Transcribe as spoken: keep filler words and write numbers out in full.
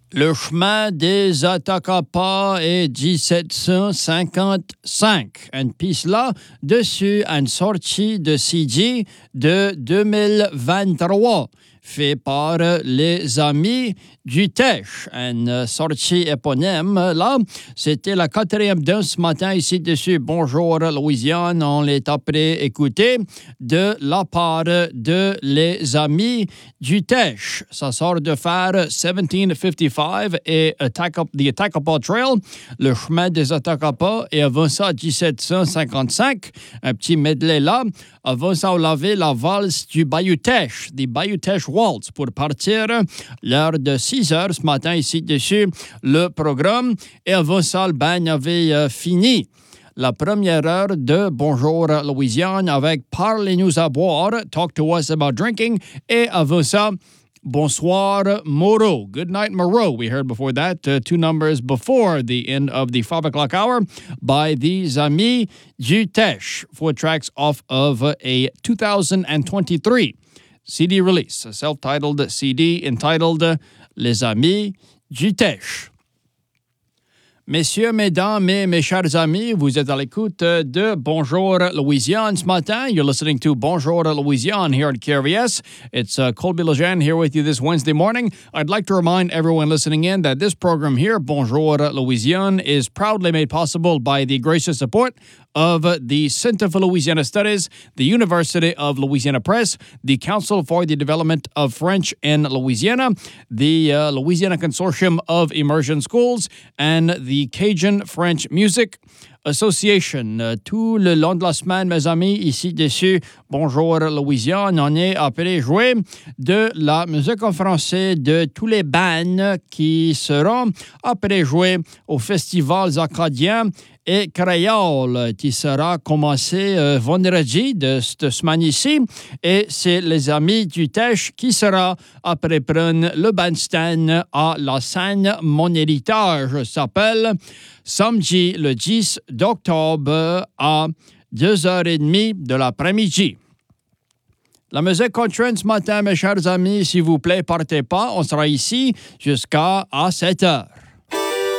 Le chemin des Atacama est dix-sept cent cinquante-cinq. Une piste là, dessus, une sortie de C D de deux mille vingt-trois, fait par les amis du Teche. Une sortie éponyme là, c'était la quatrième d'un ce matin ici dessus. Bonjour Louisiane, on l'est après écouté de la part de les amis du Teche. Ça sort de faire dix-sept cinquante-cinq et Attack the Attakapas Trail, le chemin des Attakapas, et avant ça, dix-sept cent cinquante-cinq, un petit medley là. Avant ça, on avait la valse du Bayou Teche, the Bayou Teche Waltz, pour partir l'heure de six heures ce matin ici dessus le programme. Et avant ça, le bagne avait euh, fini la première heure de Bonjour Louisiane avec Parlez-nous à boire, Talk to us about drinking. Et avant ça, Bonsoir Moreau. Good night, Moreau. We heard before that uh, two numbers before the end of the five o'clock hour by the Amis du Teche. Four tracks off of uh, a two thousand twenty-three C D release, a self-titled C D entitled uh, Les Amis du Teche. Messieurs, mesdames et mes chers amis, vous êtes à l'écoute de Bonjour Louisiane ce matin. You're listening to Bonjour Louisiane here at K R V S. It's uh, Colby Lejeune here with you this Wednesday morning. I'd like to remind everyone listening in that this program here, Bonjour Louisiane, is proudly made possible by the gracious support of the Center for Louisiana Studies, the University of Louisiana Press, the Council for the Development of French in Louisiana, the uh, Louisiana Consortium of Immersion Schools, and the Cajun French Music Association. Euh, tout le long de la semaine, mes amis, ici dessus, Bonjour Louisiane, on est appelé jouer de la musique en français de tous les bands qui seront appelés jouer aux festivals acadiens et créoles qui sera commencé euh, vendredi de cette semaine ici. Et c'est les amis du Teche qui sera après prendre le bandstand à la scène Mon Héritage s'appelle samedi le dix octobre à deux heures trente de l'après-midi. La musique continue ce matin, mes chers amis. S'il vous plaît, partez pas. On sera ici jusqu'à sept heures.